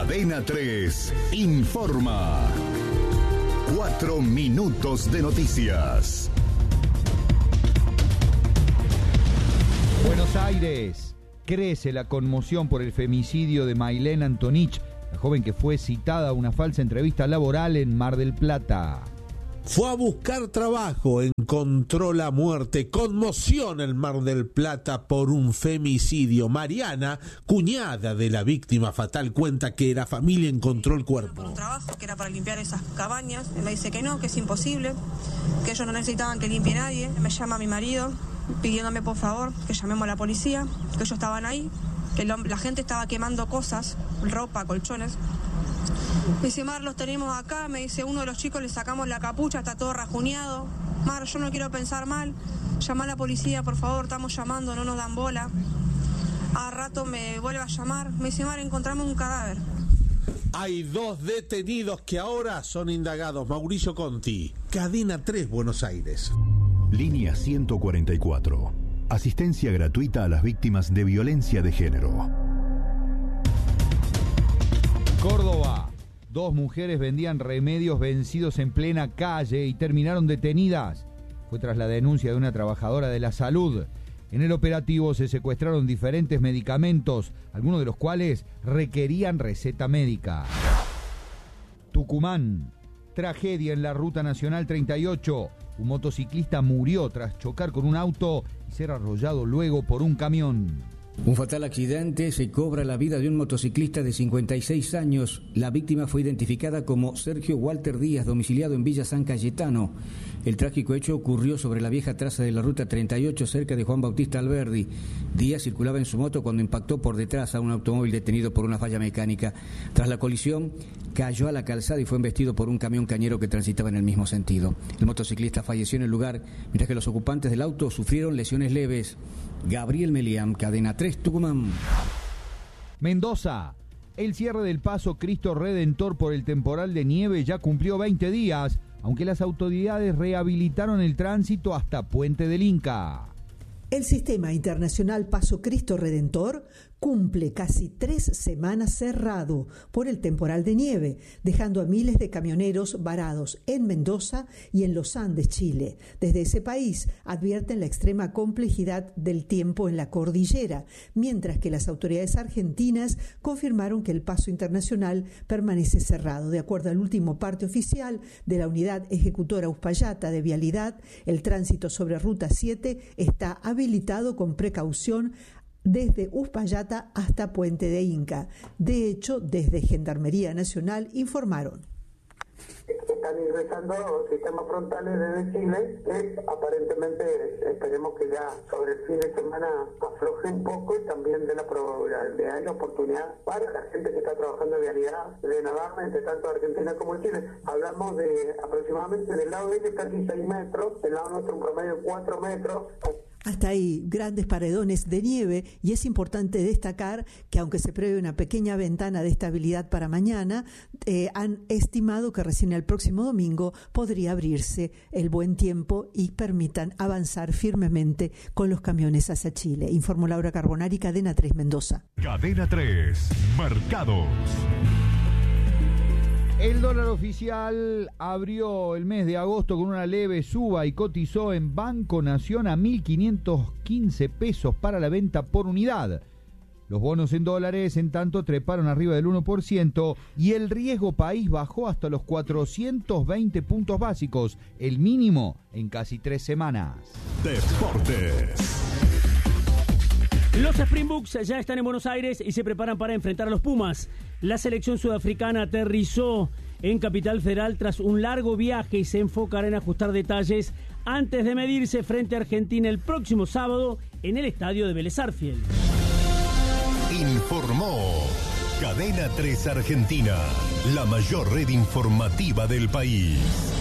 Cadena 3 informa. 4 minutos de noticias. Buenos Aires. Crece la conmoción por el femicidio de Maylen Antonich, la joven que fue citada a una falsa entrevista laboral en Mar del Plata. Fue a buscar trabajo, encontró la muerte. Conmoción en Mar del Plata por un femicidio. Mariana, cuñada de la víctima fatal, cuenta que la familia encontró el cuerpo. Por un trabajo que era para limpiar esas cabañas. Él me dice que no, que es imposible, que ellos no necesitaban que limpie nadie. Me llama mi marido pidiéndome por favor que llamemos a la policía, que ellos estaban ahí, que la gente estaba quemando cosas, ropa, colchones. Me dice, Mar, los tenemos acá. Me dice, uno de los chicos le sacamos la capucha, está todo rajuneado. Mar, yo no quiero pensar mal, llama a la policía, por favor, estamos llamando, no nos dan bola. A rato me vuelve a llamar, me dice, Mar, encontramos un cadáver. Hay 2 detenidos que ahora son indagados. Mauricio Conti, Cadena 3, Buenos Aires. Línea 144. Asistencia gratuita a las víctimas de violencia de género. Córdoba. 2 mujeres vendían remedios vencidos en plena calle y terminaron detenidas. Fue tras la denuncia de una trabajadora de la salud. En el operativo se secuestraron diferentes medicamentos, algunos de los cuales requerían receta médica. Tucumán. Tragedia en la Ruta Nacional 38. Un motociclista murió tras chocar con un auto y ser arrollado luego por un camión. Un fatal accidente se cobra la vida de un motociclista de 56 años. La víctima fue identificada como Sergio Walter Díaz, domiciliado en Villa San Cayetano. El trágico hecho ocurrió sobre la vieja traza de la Ruta 38, cerca de Juan Bautista Alberdi. Díaz circulaba en su moto cuando impactó por detrás a un automóvil detenido por una falla mecánica. Tras la colisión, cayó a la calzada y fue embestido por un camión cañero que transitaba en el mismo sentido. El motociclista falleció en el lugar, mientras que los ocupantes del auto sufrieron lesiones leves. Gabriel Meliam, Cadena 3, Tucumán. Mendoza. El cierre del paso Cristo Redentor por el temporal de nieve ya cumplió 20 días, aunque las autoridades rehabilitaron el tránsito hasta Puente del Inca. El Sistema Internacional Paso Cristo Redentor cumple casi 3 semanas cerrado por el temporal de nieve, dejando a miles de camioneros varados en Mendoza y en los Andes, Chile. Desde ese país advierten la extrema complejidad del tiempo en la cordillera, mientras que las autoridades argentinas confirmaron que el paso internacional permanece cerrado. De acuerdo al último parte oficial de la Unidad Ejecutora Uspallata de Vialidad, el tránsito sobre Ruta 7 está habilitado con precaución desde Uspallata hasta Puente de Inca. De hecho, desde Gendarmería Nacional informaron. Están ingresando sistemas frontales desde Chile que aparentemente esperemos que ya sobre el fin de semana afloje un poco y también de la probabilidad y la oportunidad para la gente que está trabajando en vialidad de navegar entre tanto Argentina como Chile. Hablamos de aproximadamente del lado de ellos casi 6 metros, del lado nuestro un promedio de 4 metros. Hasta ahí grandes paredones de nieve, y es importante destacar que aunque se prevé una pequeña ventana de estabilidad para mañana, han estimado que recién el próximo domingo podría abrirse el buen tiempo y permitan avanzar firmemente con los camiones hacia Chile. Informó Laura Carbonari, Cadena 3, Mendoza. Cadena 3, mercados. El dólar oficial abrió el mes de agosto con una leve suba y cotizó en Banco Nación a 1.515 pesos para la venta por unidad. Los bonos en dólares, en tanto, treparon arriba del 1% y el riesgo país bajó hasta los 420 puntos básicos, el mínimo en casi 3 semanas. Deportes. Los Springboks ya están en Buenos Aires y se preparan para enfrentar a los Pumas. La selección sudafricana aterrizó en Capital Federal tras un largo viaje y se enfocará en ajustar detalles antes de medirse frente a Argentina el próximo sábado en el estadio de Vélez Sarsfield. Informó Cadena 3 Argentina, la mayor red informativa del país.